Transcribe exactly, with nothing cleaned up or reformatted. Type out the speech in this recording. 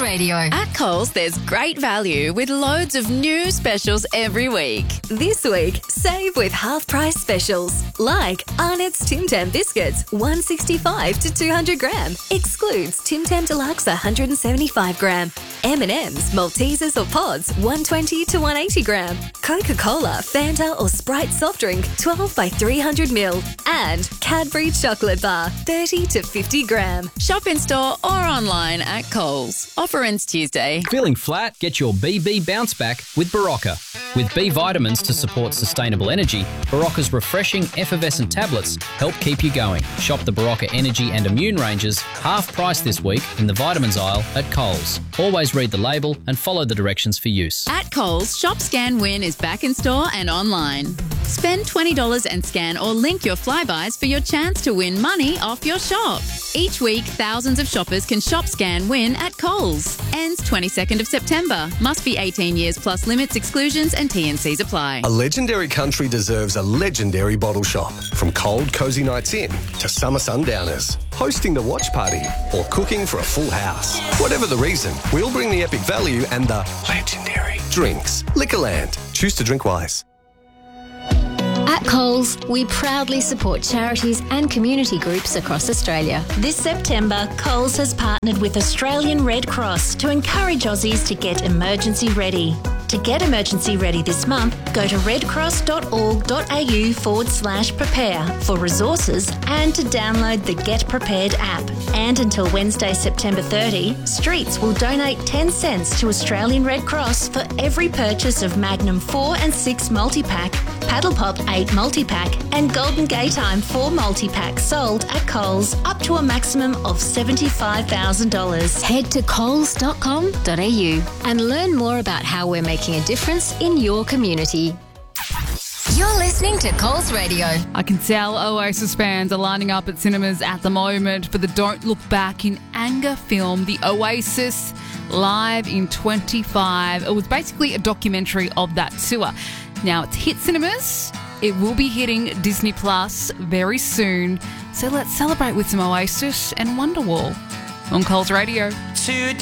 Radio. At Coles, there's great value with loads of new specials every week. This week, save with half-price specials. Like Arnott's Tim Tam biscuits, one sixty-five to two hundred gram. Excludes Tim Tam Deluxe one hundred seventy-five gram. M and M's, Maltesers or Pods, one twenty to one eighty gram. Coca-Cola, Fanta or Sprite soft drink, twelve by three hundred mil. And Cadbury chocolate bar, thirty to fifty gram. Shop in store or online at Coles. Offer ends Tuesday. Feeling flat? Get your B B bounce back with Barocca. With B vitamins to support sustainable energy, Barocca's refreshing effervescent tablets help keep you going. Shop the Barocca Energy and Immune ranges half price this week in the vitamins aisle at Coles. Always read the label and follow the directions for use. At Coles, Shop Scan Win is back in store and online. Spend twenty dollars and scan or link your Flybuys for your chance to win money off your shop. Each week, thousands of shoppers can Shop Scan Win at Coles. Ends twenty-second of September. Must be eighteen years plus limits, exclusions and T and Cs apply. A legendary country deserves a legendary bottle shop. From cold, cosy nights in to summer sundowners, hosting the watch party or cooking for a full house. Whatever the reason, we'll bring the epic value and the legendary drinks. Liquorland. Choose to drink wise. At Coles, we proudly support charities and community groups across Australia. This September, Coles has partnered with Australian Red Cross to encourage Aussies to get emergency ready. To get emergency ready this month, go to redcross.org.au forward slash prepare for resources and to download the Get Prepared app. And until Wednesday, September thirtieth, Streets will donate ten cents to Australian Red Cross for every purchase of Magnum four and six multi-pack, Paddle Pop eight multi-pack and Golden Gaytime four multi-pack sold at Coles up to a maximum of seventy-five thousand dollars. Head to coles dot com dot a u and learn more about how we're making a difference in your community. You're listening to Coles Radio. I can tell Oasis fans are lining up at cinemas at the moment for the Don't Look Back in Anger film, The Oasis Live in twenty-five. It was basically a documentary of that tour. Now, it's hit cinemas. It will be hitting Disney Plus very soon. So let's celebrate with some Oasis and Wonderwall on Coles Radio.